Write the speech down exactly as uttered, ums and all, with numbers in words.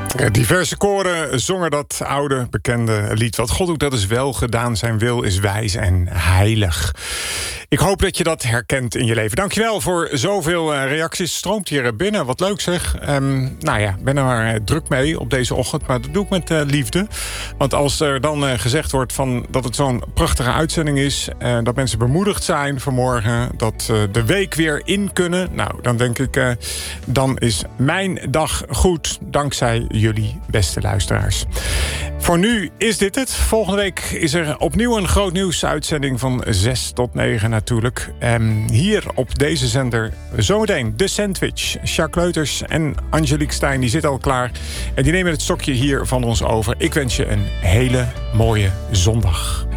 Diverse koren zongen dat oude, bekende lied. Wat God doet, dat is wel gedaan. Zijn wil is wijs en heilig. Ik hoop dat je dat herkent in je leven. Dankjewel voor zoveel reacties. Stroomt hier binnen. Wat leuk zeg. Um, nou ja, ik ben er maar druk mee op deze ochtend. Maar dat doe ik met uh, liefde. Want als er dan uh, gezegd wordt van dat het zo'n prachtige uitzending is. Uh, dat mensen bemoedigd zijn vanmorgen. Dat uh, de week weer in kunnen. Nou, dan denk ik, uh, dan is mijn dag goed. Dankzij jullie, beste luisteraars. Voor nu is dit het. Volgende week is er opnieuw een groot nieuwsuitzending van zes tot negen natuurlijk. En hier op deze zender zometeen de Sandwich. Jacques Leuters en Angelique Stijn, die zitten al klaar. En die nemen het stokje hier van ons over. Ik wens je een hele mooie zondag.